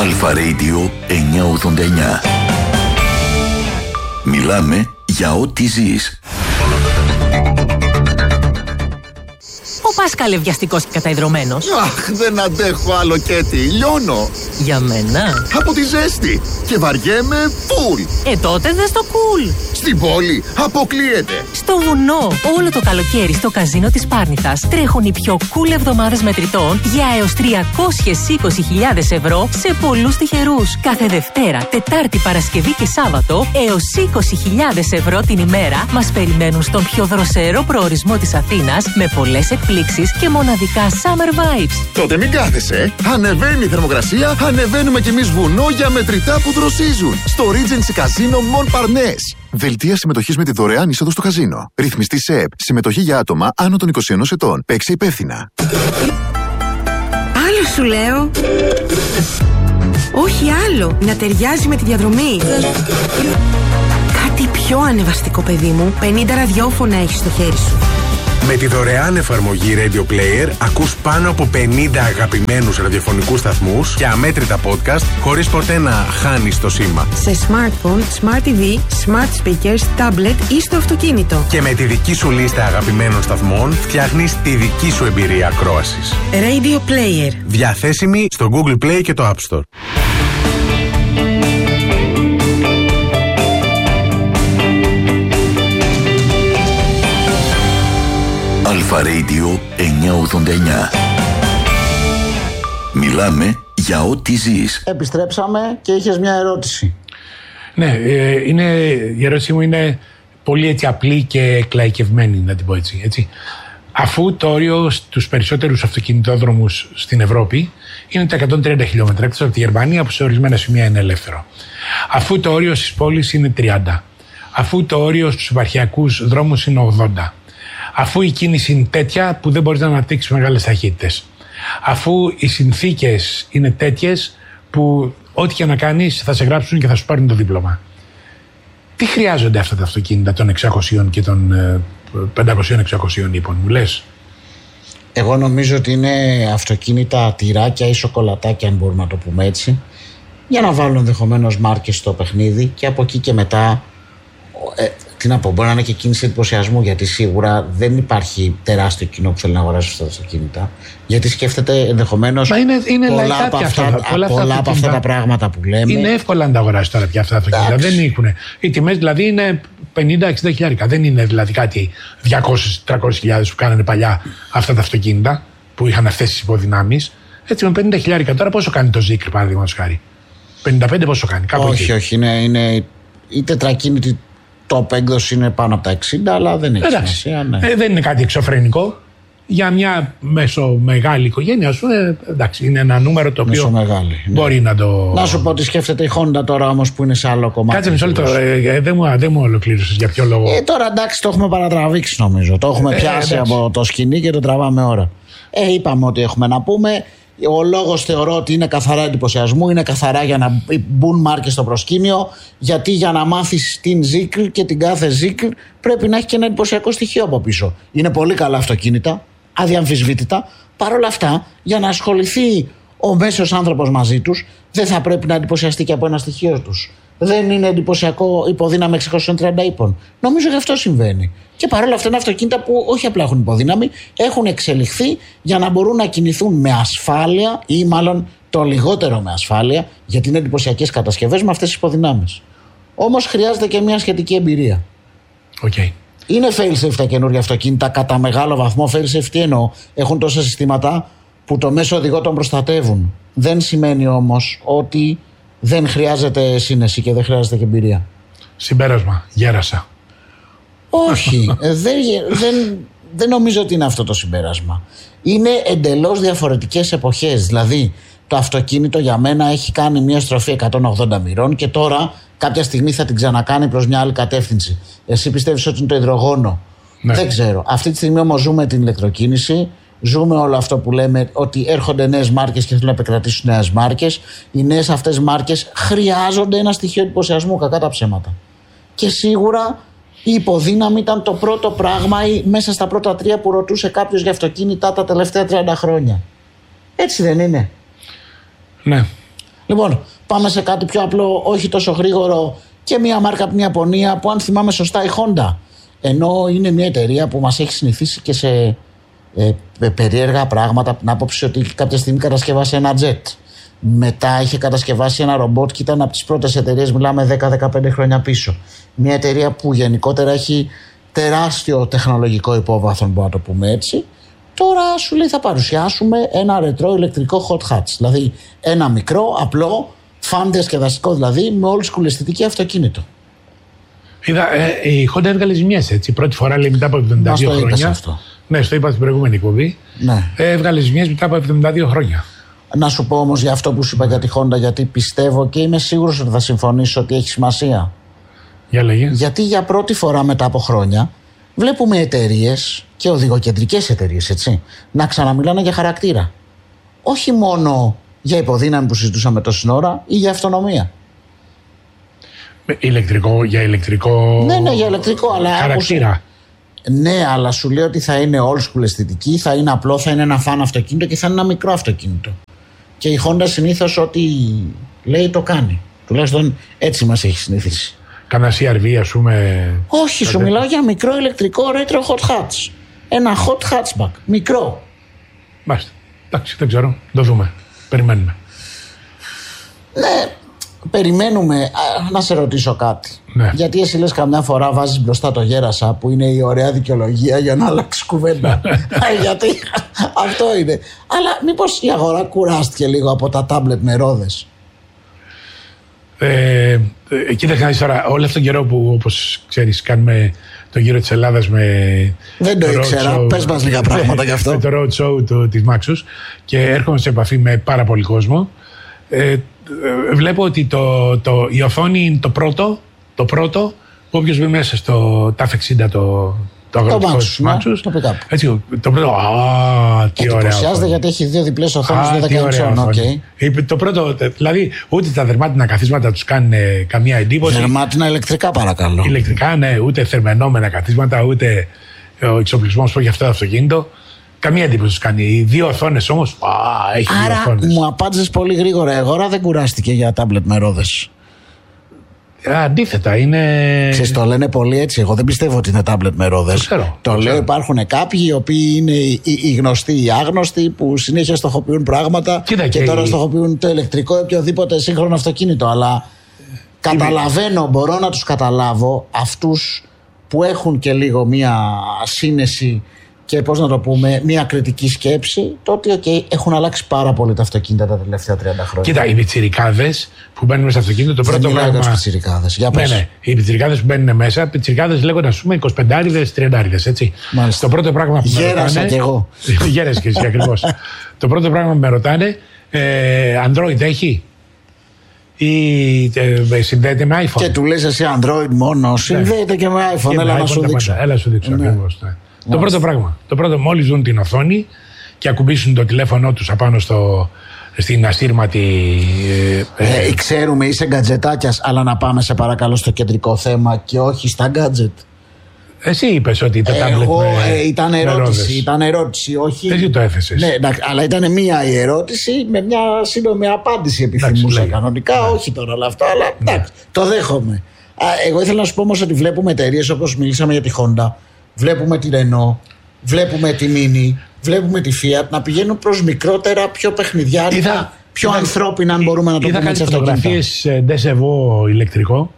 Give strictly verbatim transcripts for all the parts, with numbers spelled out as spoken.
Αλφα Radio εννιακόσια ογδόντα εννιά. Μιλάμε για ό,τι ζεις. Ο Πάσκαλε βιαστικός και καταϊδρωμένος. Αχ, δεν αντέχω άλλο Κέτι, λιώνω. Για μένα. Από τη ζέστη. Και βαριέμαι φουλ. Ε, τότε δες το cool. Στην πόλη αποκλείεται. Στο βουνό, όλο το καλοκαίρι στο καζίνο της Πάρνηθας τρέχουν οι πιο cool εβδομάδες μετρητών για έως τριακόσιες είκοσι χιλιάδες ευρώ σε πολλούς τυχερούς. Κάθε Δευτέρα, Τετάρτη, Παρασκευή και Σάββατο έως είκοσι χιλιάδες ευρώ την ημέρα μας περιμένουν στον πιο δροσερό προορισμό της Αθήνας με πολλές εκπλήξεις και μοναδικά summer vibes. Τότε μην κάθεσαι. Ανεβαίνει η θερμοκρασία, ανεβαίνουμε κι εμείς βουνό για μετρητά που δροσίζουν. Στο Regency Casino Montparnasse. Δελτία συμμετοχής με τη δωρεάν είσοδο στο καζίνο. Ρυθμιστή ΣΕΠ. Συμμετοχή για άτομα άνω των είκοσι ενός ετών. Παίξε υπεύθυνα. Άλλο σου λέω. Όχι άλλο. Να ταιριάζει με τη διαδρομή. Κάτι πιο ανεβαστικό, παιδί μου. πενήντα ραδιόφωνα έχεις στο χέρι σου. Με τη δωρεάν εφαρμογή Radio Player ακούς πάνω από πενήντα αγαπημένους ραδιοφωνικούς σταθμούς και αμέτρητα podcast χωρίς ποτέ να χάνεις το σήμα. Σε smartphone, smart τι βι, smart speakers, tablet ή στο αυτοκίνητο. Και με τη δική σου λίστα αγαπημένων σταθμών φτιάχνεις τη δική σου εμπειρία ακρόασης. Radio Player. Διαθέσιμη στο Google Play και το App Store. Αλφα Radio εννιακόσια ογδόντα εννιά. Μιλάμε για ό,τι ζεις. Επιστρέψαμε και είχες μια ερώτηση. Ναι, ε, είναι, η ερώτησή μου είναι πολύ έτσι απλή και εκλαϊκευμένη, να την πω έτσι, έτσι. Αφού το όριο στους περισσότερους αυτοκινητόδρομους στην Ευρώπη είναι τα εκατόν τριάντα χιλιόμετρα, εκτός από τη Γερμανία που σε ορισμένα σημεία είναι ελεύθερο. Αφού το όριο στις πόλεις είναι τριάντα. Αφού το όριο στους επαρχιακούς δρόμους είναι ογδόντα. Αφού η κίνηση είναι τέτοια που δεν μπορείς να αναπτύξεις μεγάλες ταχύτητες. Αφού οι συνθήκες είναι τέτοιες που ό,τι και να κάνεις θα σε γράψουν και θα σου πάρουν το δίπλωμα. Τι χρειάζονται αυτά τα αυτοκίνητα των εξακοσίων και των πεντακοσίων εξακοσίων ύπων, μου λες? Εγώ νομίζω ότι είναι αυτοκίνητα τυράκια ή σοκολατάκια, αν μπορούμε να το πούμε έτσι, για να βάλουν ενδεχομένως μάρκες στο παιχνίδι και από εκεί και μετά. Ε, τι να πω, μπορεί να είναι και κίνηση εντυπωσιασμού, γιατί σίγουρα δεν υπάρχει τεράστιο κοινό που θέλει να αγοράσει αυτά τα αυτοκίνητα. Γιατί σκέφτεται ενδεχομένως πολλά από αυτά, αυτά, πολλά πολλά αυτά, από αυτά τα πράγματα που λέμε. Είναι εύκολα να τα αγοράσει τώρα πια αυτά τα αυτοκίνητα. Δεν έχουν. Οι τιμές δηλαδή είναι πενήντα εξήντα χιλιάρικα. Δεν είναι δηλαδή κάτι διακόσιες με τριακόσιες χιλιάδες που κάνανε παλιά αυτά τα αυτοκίνητα που είχαν αυτές τις υποδυνάμεις. Έτσι με πενήντα χιλιάρικα τώρα πόσο κάνει το Zikr, παραδείγματος χάρη? πενήντα πέντε πόσο κάνει? Κάπου όχι, εκεί. όχι. Είναι, είναι η τετρακίνητη. Το έκδοση είναι πάνω από τα εξήντα, αλλά δεν έχει σημασία. Ναι. Ε, δεν είναι κάτι εξωφρενικό. Για μια μέσο μεγάλη οικογένεια, ας πούμε, εντάξει, είναι ένα νούμερο το οποίο μεγάλη, ναι. μπορεί να το. Να σου πω ότι σκέφτεται η Honda τώρα όμως που είναι σε άλλο κομμάτι. Κάτσε μισό λεπτό. Ε, δεν μου, δε μου ολοκλήρωσες για ποιο λόγο. Ε, τώρα εντάξει, το έχουμε παρατραβήξει νομίζω. Το έχουμε ε, πιάσει ε, από το σκηνή και το τραβάμε ώρα. Ε, είπαμε ότι έχουμε να πούμε. Ο λόγος θεωρώ ότι είναι καθαρά εντυπωσιασμού, είναι καθαρά για να μπουν μάρκες στο προσκήνιο, γιατί για να μάθεις την Zikr και την κάθε Zikr πρέπει να έχει και ένα εντυπωσιακό στοιχείο από πίσω. Είναι πολύ καλά αυτοκίνητα, αδιαμφισβήτητα. Παρ' όλα αυτά, για να ασχοληθεί ο μέσος άνθρωπος μαζί τους, δεν θα πρέπει να εντυπωσιαστεί και από ένα στοιχείο τους. Δεν είναι εντυπωσιακό υποδύναμη εξακόσιων τριάντα ύπων. Νομίζω ότι αυτό συμβαίνει. Και παρόλα αυτά είναι αυτοκίνητα που όχι απλά έχουν υποδύναμη, έχουν εξελιχθεί για να μπορούν να κινηθούν με ασφάλεια ή μάλλον το λιγότερο με ασφάλεια, γιατί είναι εντυπωσιακές κατασκευές με αυτές τις υποδυνάμεις. Όμως χρειάζεται και μια σχετική εμπειρία. Okay. Είναι fail-safe τα καινούργια αυτοκίνητα κατά μεγάλο βαθμό. Fail-safe τι εννοώ? Έχουν τόσα συστήματα που το μέσο οδηγό τον προστατεύουν. Δεν σημαίνει όμως ότι δεν χρειάζεται σύνεση και δεν χρειάζεται και εμπειρία. Συμπέρασμα, γέρασα. Όχι, δεν, δεν, δεν νομίζω ότι είναι αυτό το συμπέρασμα. Είναι εντελώς διαφορετικές εποχές. Δηλαδή το αυτοκίνητο για μένα έχει κάνει μια στροφή εκατόν ογδόντα μοιρών και τώρα κάποια στιγμή θα την ξανακάνει προς μια άλλη κατεύθυνση. Εσύ πιστεύεις ότι είναι το υδρογόνο? Ναι. Δεν ξέρω. Αυτή τη στιγμή όμως ζούμε την ηλεκτροκίνηση. Ζούμε όλο αυτό που λέμε ότι έρχονται νέες μάρκες και θέλουν να επικρατήσουν νέες μάρκες. Οι νέες αυτές μάρκες χρειάζονται ένα στοιχείο εντυπωσιασμού, κακά τα ψέματα. Και σίγουρα η υποδύναμη ήταν το πρώτο πράγμα ή μέσα στα πρώτα τρία που ρωτούσε κάποιος για αυτοκίνητα τα τελευταία τριάντα χρόνια. Έτσι δεν είναι? Ναι. Λοιπόν, πάμε σε κάτι πιο απλό, όχι τόσο γρήγορο, και μια μάρκα από την Ιαπωνία που, αν θυμάμαι σωστά, η Honda. Ενώ είναι μια εταιρεία που μας έχει συνηθίσει και σε ε, περίεργα πράγματα, από την άποψη ότι κάποια στιγμή κατασκευάσει ένα jet. Μετά είχε κατασκευάσει ένα ρομπότ και ήταν από τις πρώτες εταιρείες, μιλάμε δέκα με δεκαπέντε χρόνια πίσω. Μια εταιρεία που γενικότερα έχει τεράστιο τεχνολογικό υπόβαθρο, μπορούμε να το πούμε έτσι. Τώρα σου λέει θα παρουσιάσουμε ένα ρετρό ηλεκτρικό hot hatch. Δηλαδή ένα μικρό, απλό, φαν διασκεδαστικό, δηλαδή με όλη σκουλαισθητική αυτοκίνητο. Είδα, ε, η Honda έβγαλε ζημιές, έτσι. Πρώτη φορά, λέει, μετά από εβδομήντα δύο χρόνια. Αυτό. Ναι, στο είπα στην προηγούμενη εκπομπή. Ναι. Ε, έβγαλε ζημιές μετά από εβδομήντα δύο χρόνια. Να σου πω όμως για αυτό που σου είπα για τη Honda, γιατί πιστεύω και είμαι σίγουρος ότι θα συμφωνήσω ότι έχει σημασία. Για λέγε. Γιατί για πρώτη φορά μετά από χρόνια βλέπουμε εταιρείες και οδηγοκεντρικές εταιρείες, έτσι, να ξαναμιλάνε για χαρακτήρα. Όχι μόνο για υποδύναμη που συζητούσαμε τόση ώρα ή για αυτονομία. Ηλεκτρικό, για ηλεκτρικό. Ναι, ναι, για ηλεκτρικό, αλλά. Χαρακτήρα. Ναι, αλλά σου λέει ότι θα είναι old school αισθητική, θα είναι απλό, θα είναι ένα φαν αυτοκίνητο και θα είναι ένα μικρό αυτοκίνητο. Και η Honda συνήθως ό,τι λέει το κάνει. Τουλάχιστον έτσι μας έχει συνηθίσει. Κάνα σι αρ βι, ας πούμε. Όχι, σου μιλάω για μικρό ηλεκτρικό retro hot hatch. Ένα hot hatchback, μικρό. Μάλιστα. Εντάξει, δεν ξέρω. Το δούμε. Περιμένουμε. Ναι, περιμένουμε. Α, να σε ρωτήσω κάτι. Ναι. Γιατί εσύ λες καμιά φορά βάζεις μπροστά το γέρασα, που είναι η ωραία δικαιολογία για να αλλάξει κουβέντα. Γιατί αυτό είναι. Αλλά μήπως η αγορά κουράστηκε λίγο από τα τάμπλετ με ρόδες? Ε, ε, κοίταξε να δεις τώρα, όλο αυτόν τον καιρό που, όπως ξέρεις, κάνουμε το γύρο της Ελλάδας με. Δεν το, το ήξερα. Show, πες μας λίγα πράγματα γι' αυτό. Με το road show το, της Maxus, και έρχομαι σε επαφή με πάρα πολύ κόσμο. Ε, ε, βλέπω ότι το, το, η οθόνη είναι το πρώτο, το πρώτο που όποιος μπει μέσα στο ταφ εξήντα, το, το αγροτικό της Maxus, το pick-up. Έτσι, το πρώτο, α, τι ωραία. Εντυπωσιάζεται γιατί έχει δύο διπλές οθόνες δώδεκα ιντσών. Okay. Το πρώτο, δηλαδή, ούτε τα δερμάτινα καθίσματα τους κάνουν καμία εντύπωση. Δερμάτινα ηλεκτρικά, παρακαλώ. Ηλεκτρικά, ναι, ούτε θερμενόμενα καθίσματα, ούτε ο εξοπλισμός που έχει αυτό το αυτοκίνητο. Καμία εντύπωση τους κάνει. Οι δύο οθόνες όμως, α, έχει Άρα, δύο οθόνες. Άρα μου απάντησες πολύ γρήγορα. Η αγορά δεν κουράστηκε για τάμπλετ με ρόδες. Αντίθετα, είναι. Ξέρεις, το λένε πολύ έτσι. Εγώ δεν πιστεύω ότι είναι τάμπλετ με ρόδες. Το ξέρω. Το, το λέω, ξέρω. Υπάρχουν κάποιοι οι οποίοι είναι οι, οι γνωστοί, οι άγνωστοι, που συνέχεια στοχοποιούν πράγματα. Κοίτα, και, και τώρα η... στοχοποιούν το ηλεκτρικό ή οποιοδήποτε σύγχρονο αυτοκίνητο. Αλλά καταλαβαίνω, μπορώ να τους καταλάβω αυτούς που έχουν και λίγο μία σύνεση και, πώς να το πούμε, μια κριτική σκέψη, το ότι okay, έχουν αλλάξει πάρα πολύ τα αυτοκίνητα τα τελευταία τριάντα χρόνια. Κοίτα, οι πιτσιρικάδες που μπαίνουν μέσα στο αυτοκίνητο, το πρώτο δεν πράγμα. Δεν πιτσιρικάδες. Για πες. Ναι, ναι. Οι πιτσιρικάδες που μπαίνουν μέσα, πιτσιρικάδες λέγονται, ας πούμε, εικοσιπεντάριδες, τριαντάριδες, έτσι. Μάλιστα. Το πρώτο πράγμα που Γέρασα με ρωτάνε. Κι εγώ. Γέρασε και εσύ ακριβώς. Το πρώτο πράγμα που με ρωτάνε, ε, Android έχει? Ή ε, συνδέεται με iPhone? Και του λες εσύ Android μόνο, συνδέεται και με iPhone. Έλα να σου δείξω. Έλα σου δείξω, ακριβώς. Το πρώτο πράγμα. Το πρώτο, μόλις δουν την οθόνη και ακουμπήσουν το τηλέφωνο τους απάνω στο, στην ασύρματη. Ε, ε, ε, ξέρουμε, είσαι γκατζετάκιας, αλλά να πάμε σε παρακαλώ στο κεντρικό θέμα και όχι στα γκάτζετ. Εσύ είπες ότι τα τάμπλετ Εγώ, με, ε, ήταν ερώτηση, ήταν ερώτηση, όχι. Εσύ το έθεσες. Ναι, αλλά ήταν μία η ερώτηση με μια σύντομη απάντηση επιθυμούσα κανονικά, ναι. Όχι τώρα όλα αυτά, αλλά ναι. Εντάξει, το δέχομαι. Α, εγώ ήθελα να σου πω όμως ότι βλέπουμε εταιρείες όπως μιλήσαμε για τη Honda, βλέπουμε τη Renault, βλέπουμε τη Mini, βλέπουμε τη Fiat να πηγαίνουν προς μικρότερα, πιο παιχνιδιάρικα, είδα, πιο είδα, ανθρώπινα, αν μπορούμε να το πούμε έτσι. Είδα κάτι φωτογραφίες ντεσεβό ηλεκτρικό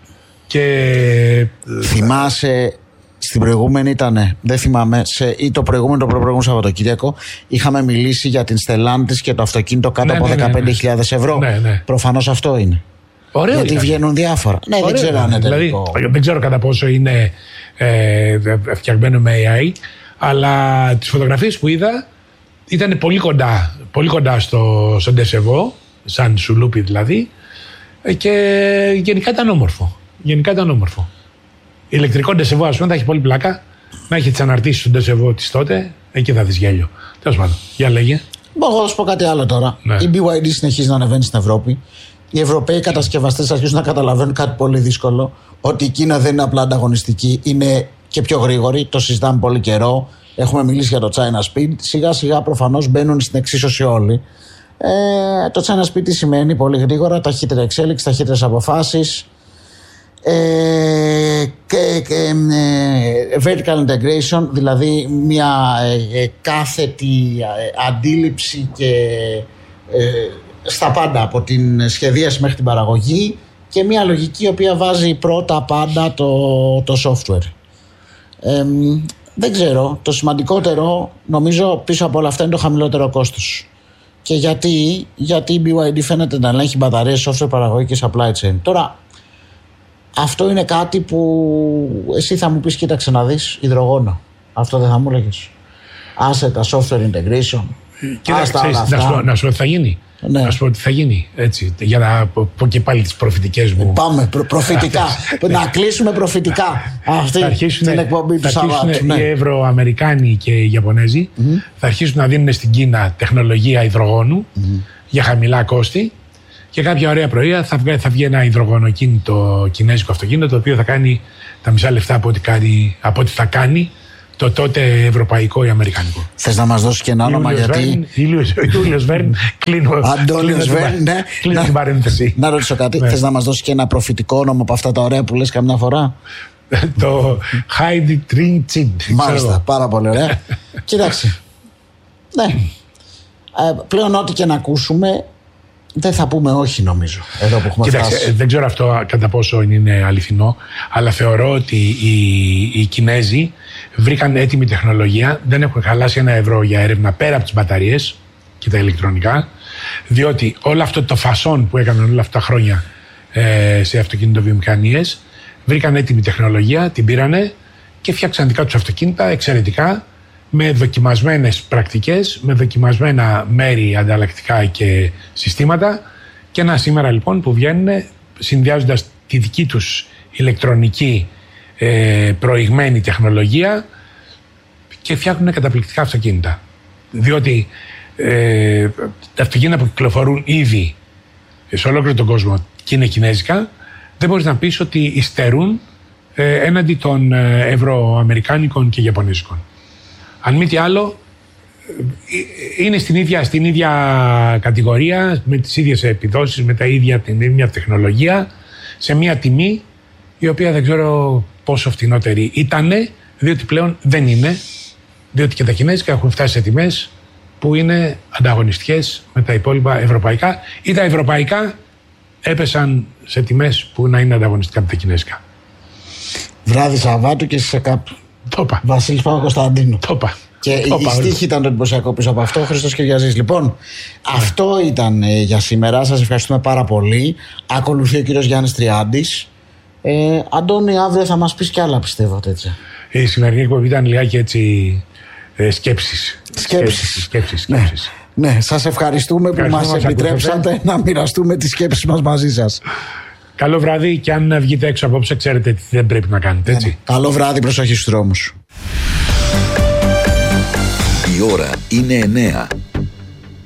και. Θυμάσαι, στην προηγούμενη ήταν, δεν θυμάμαι, σε, ή το προηγούμενο το προηγούμενο Σαββατοκύριακο, είχαμε μιλήσει για την Stellantis και το αυτοκίνητο κάτω ναι, από ναι, δεκαπέντε χιλιάδες ναι, ναι. ευρώ. Ναι, ναι. Προφανώς αυτό είναι. Ωραίο γιατί ήταν. Βγαίνουν διάφορα. Ναι, ωραίο, δεν ξέρω αν είναι τελικό. Δηλαδή, δεν ξέρω κατά πόσο είναι ε, φτιαγμένο με έι άι, αλλά τις φωτογραφίες που είδα ήταν πολύ κοντά, πολύ κοντά στο, στο ντεσεβό, σαν σουλούπι δηλαδή, και γενικά ήταν όμορφο. Γενικά ήταν όμορφο. Ηλεκτρικό ντεσεβό, ας πούμε, θα έχει πολύ πλάκα. Να έχει τις αναρτήσεις του ντεσεβό της τότε, εκεί θα δεις γέλιο. Τέλος πάντων, για λέγε. Μπορώ να σου πω κάτι άλλο τώρα. Ναι. Η μπι γουάι ντι συνεχίζει να ανεβαίνει στην Ευρώπη. Οι Ευρωπαίοι κατασκευαστές αρχίζουν να καταλαβαίνουν κάτι πολύ δύσκολο. Ότι η Κίνα δεν είναι απλά ανταγωνιστική, είναι και πιο γρήγορη. Το συζητάμε πολύ καιρό. Έχουμε μιλήσει για το China Speed. Σιγά σιγά προφανώς μπαίνουν στην εξίσωση όλοι. Ε, το China τι σημαίνει? Πολύ γρήγορα, ταχύτερη εξέλιξη, ταχύτερες αποφάσεις, ε, και, και ε, vertical integration, δηλαδή μια ε, κάθετη ε, αντίληψη και ε, στα πάντα, από την σχεδίαση μέχρι την παραγωγή, και μια λογική η οποία βάζει πρώτα πάντα το, το software. Ε, δεν ξέρω, το σημαντικότερο νομίζω πίσω από όλα αυτά είναι το χαμηλότερο κόστος. Και γιατί, γιατί η μπι γουάι ντι φαίνεται να ελέγχει μπαταρίες, software παραγωγή και supply chain. Τώρα, αυτό είναι κάτι που εσύ θα μου πεις, κοίταξε να δεις, υδρογόνο. Αυτό δεν θα μου έλεγες? Άσε τα software integration. Κοίταξε, να σου, να σου πω τι θα γίνει. Ναι. Να σου πω τι θα γίνει, έτσι, για να πω και πάλι τις προφητικές μου. Πάμε, προ, προφητικά. Να κλείσουμε προφητικά αυτή αρχίσουν, την εκπομπή του Σαββάτου. Ναι. Οι Ευρωαμερικάνοι και οι Ιαπωνέζοι mm-hmm. θα αρχίσουν να δίνουν στην Κίνα τεχνολογία υδρογόνου mm-hmm. για χαμηλά κόστη, και κάποια ωραία πρωία θα βγει, θα βγει ένα υδρογονοκίνητο κινέζικο αυτοκίνητο, το οποίο θα κάνει τα μισά λεφτά από ό,τι, κάνει, από ό,τι θα κάνει το τότε ευρωπαϊκό ή αμερικανικό. Θες να μας δώσεις και ένα όνομα? Γιατί Ιούλιος Βέρν, κλείνω την παρένθεση. Να ρωτήσω κάτι, θες να μας δώσεις και ένα προφητικό όνομα από αυτά τα ωραία που λες καμιά φορά? Το Heidi Trin Chin. Μάλιστα, πάρα πολύ ωραία. Κοίταξε, ναι, πλέον ό,τι και να ακούσουμε δεν θα πούμε όχι, νομίζω, εδώ που έχουμε Κοίταξε, φτάσει. Δεν ξέρω αυτό κατά πόσο είναι αληθινό, αλλά θεωρώ ότι οι, οι Κινέζοι βρήκαν έτοιμη τεχνολογία, δεν έχουν χαλάσει ένα ευρώ για έρευνα πέρα από τις μπαταρίες και τα ηλεκτρονικά, διότι όλο αυτό το φασόν που έκαναν όλα αυτά τα χρόνια ε, σε αυτοκινητοβιομηχανίες, βρήκαν έτοιμη τεχνολογία, την πήρανε και φτιάξαν δικά τους αυτοκίνητα εξαιρετικά, με δοκιμασμένες πρακτικές, με δοκιμασμένα μέρη, ανταλλακτικά και συστήματα, και ένα σήμερα λοιπόν που βγαίνουν συνδυάζοντας τη δική τους ηλεκτρονική ε, προηγμένη τεχνολογία και φτιάχνουν καταπληκτικά αυτοκίνητα. Διότι ε, τα αυτοκίνητα που κυκλοφορούν ήδη σε ολόκληρο τον κόσμο και είναι κινέζικα, δεν μπορείς να πεις ότι υστερούν ε, έναντι των ε, ευρωαμερικάνικων και ιαπωνέζικων. Αν μη τι άλλο, είναι στην ίδια, στην ίδια κατηγορία, με τις ίδιες επιδόσεις, με τα ίδια, την ίδια τεχνολογία, σε μια τιμή η οποία δεν ξέρω πόσο φτηνότερη ήτανε, διότι πλέον δεν είναι, διότι και τα κινέζικα έχουν φτάσει σε τιμές που είναι ανταγωνιστικές με τα υπόλοιπα ευρωπαϊκά, ή τα ευρωπαϊκά έπεσαν σε τιμές που να είναι ανταγωνιστικά με τα κινέζικα. Βράδυ Σαββάτου και σε κάπου. Το είπα. Βασίλης Παπακοσταντίνου. Το είπα. Και η στίχη ήταν το εντυπωσιακό πίσω από αυτό. Ο Χρήστος Κυριαζής. Λοιπόν, yeah. αυτό ήταν ε, για σήμερα. Σας ευχαριστούμε πάρα πολύ. Ακολουθεί ο κύριος Γιάννης Τριάντης. Ε, Αντώνη, αύριο θα μας πεις κι άλλα, πιστεύω, τέτοια. Η σημερινή εκπομπή ήταν λιγάκι έτσι ε, σκέψεις. Σκέψεις. Σκέψεις, σκέψεις. Ναι, ναι, σας ευχαριστούμε που μας επιτρέψατε να μοιραστούμε τις σκέψεις μας μαζί σας. Καλό βράδυ, και αν βγείτε έξω απόψε, ξέρετε τι δεν πρέπει να κάνετε, έτσι. Ναι, ναι. Καλό βράδυ, προσοχή στους δρόμους. Η ώρα είναι εννέα.